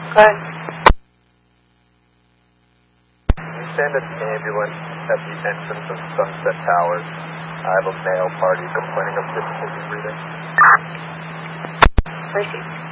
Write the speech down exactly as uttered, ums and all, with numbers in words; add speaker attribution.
Speaker 1: Go ahead.
Speaker 2: You stand at the ambulance at the entrance of Sunset Towers. I have a male party complaining of difficulty breathing.
Speaker 1: Proceed.